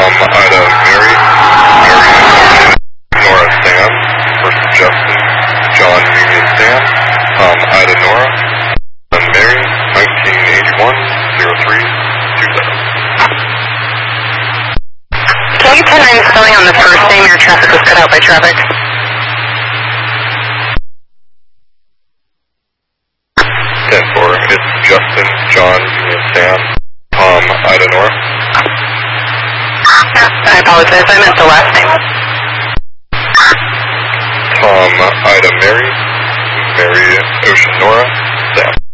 Ida Mary, Mary Nora Sam, first Justin, John Union Sam, Ida Nora, Mary, 1981, 0327. Can you 10-9 spelling on the first name? Your traffic was cut out by traffic. 10-4, it's Justin, John Union Sam, Ida Nora. I apologize, I meant the last name. Ida Mary, Mary Ocean Nora, Sam.